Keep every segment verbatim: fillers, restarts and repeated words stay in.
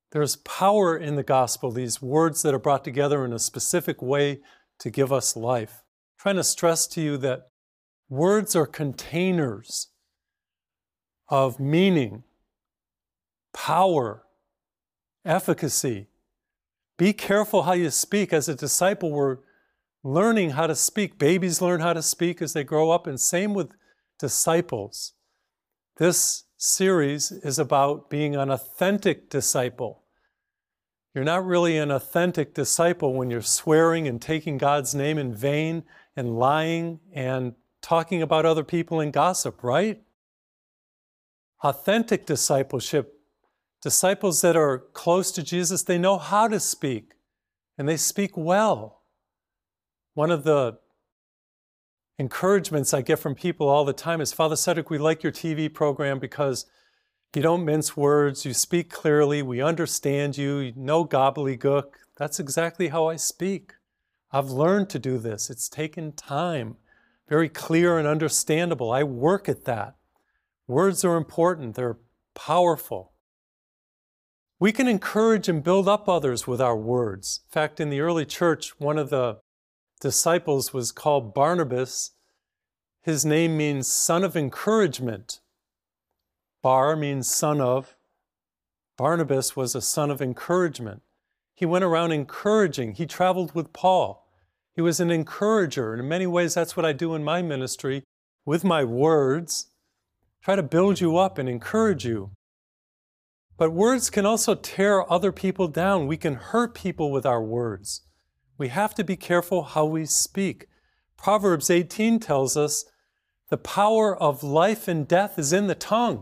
There's power in the gospel, these words that are brought together in a specific way to give us life. I'm trying to stress to you that words are containers of meaning, power, efficacy. Be careful how you speak. As a disciple, we're learning how to speak. Babies learn how to speak as they grow up, and same with disciples. This series is about being an authentic disciple. You're not really an authentic disciple when you're swearing and taking God's name in vain and lying and talking about other people in gossip, right? Authentic discipleship, disciples that are close to Jesus, they know how to speak, and they speak well. One of the encouragements I get from people all the time is, Father Cedric, we like your T V program because you don't mince words, you speak clearly, we understand you, no gobbledygook. That's exactly how I speak. I've learned to do this. It's taken time, very clear and understandable. I work at that. Words are important, they're powerful. We can encourage and build up others with our words. In fact, in the early church, one of the disciples was called Barnabas. His name means son of encouragement. Bar means son of. Barnabas was a son of encouragement. He went around encouraging. He traveled with Paul. He was an encourager. And in many ways, that's what I do in my ministry with my words. Try to build you up and encourage you. But words can also tear other people down. We can hurt people with our words. We have to be careful how we speak. Proverbs eighteen tells us the power of life and death is in the tongue.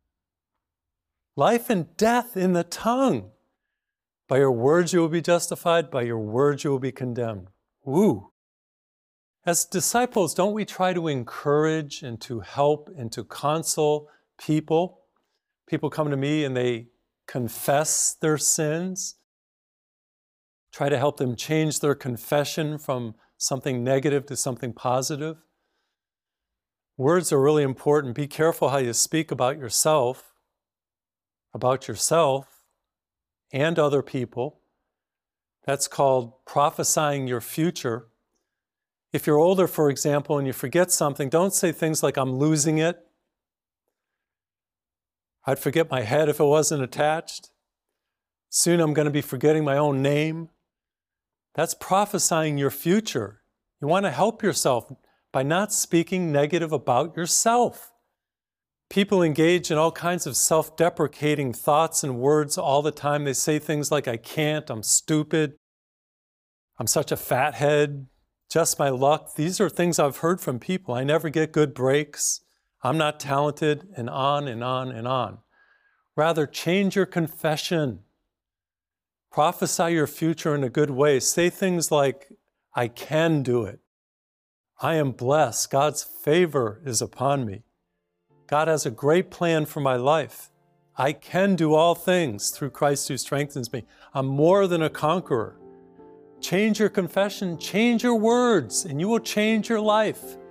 Life and death in the tongue. By your words you will be justified, by your words you will be condemned. Woo! As disciples, don't we try to encourage and to help and to console people? People come to me and they confess their sins. Try to help them change their confession from something negative to something positive. Words are really important. Be careful how you speak about yourself, about yourself and other people. That's called prophesying your future. If you're older, for example, and you forget something, don't say things like, I'm losing it. I'd forget my head if it wasn't attached. Soon I'm going to be forgetting my own name. That's prophesying your future. You want to help yourself by not speaking negative about yourself. People engage in all kinds of self-deprecating thoughts and words all the time. They say things like, I can't, I'm stupid, I'm such a fathead, just my luck. These are things I've heard from people. I never get good breaks. I'm not talented, and on and on and on. Rather, change your confession. Prophesy your future in a good way. Say things like, I can do it. I am blessed. God's favor is upon me. God has a great plan for my life. I can do all things through Christ who strengthens me. I'm more than a conqueror. Change your confession, change your words, and you will change your life.